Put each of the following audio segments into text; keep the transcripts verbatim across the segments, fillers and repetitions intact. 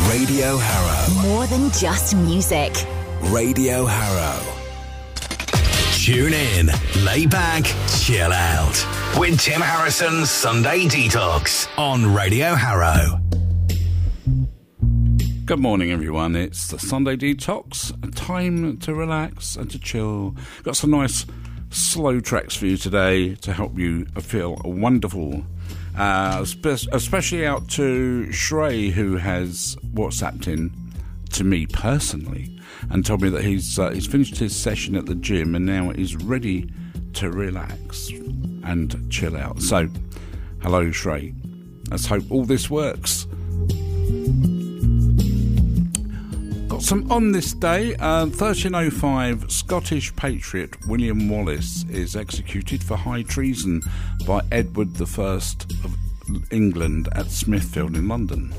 Radio Harrow. More than just music. Radio Harrow. Tune in, lay back, chill out with Tim Harrison's Sunday Detox on Radio Harrow. Good morning, everyone. It's the Sunday Detox, a time to relax and to chill. Got some nice slow tracks for you today to help you feel wonderful. Uh, especially out to Shrey, who has WhatsApped in to me personally and told me that he's uh, he's finished his session at the gym and now is ready to relax and chill out. So, hello, Shrey. Let's hope all this works. Got some on this day. Uh, thirteen oh five, Scottish patriot William Wallace is executed for high treason by Edward the First of England at Smithfield in London.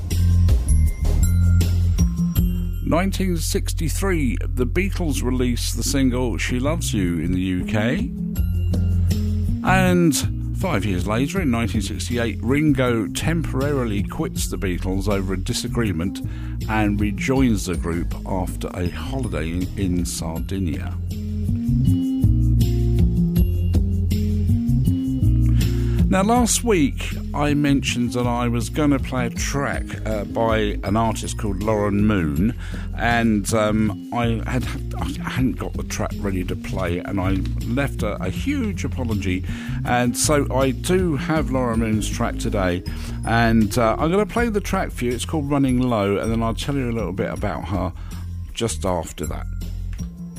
nineteen sixty-three, the Beatles released the single She Loves You in the U K. And five years later, in nineteen sixty-eight, Ringo temporarily quits the Beatles over a disagreement and rejoins the group after a holiday in, in Sardinia. Now, last week I mentioned that I was going to play a track uh, by an artist called Lauren Moon, and um, I had I hadn't got the track ready to play, and I left a, a huge apology. And so I do have Lauren Moon's track today, and uh, I'm going to play the track for you. It's called Running Low, and then I'll tell you a little bit about her just after that.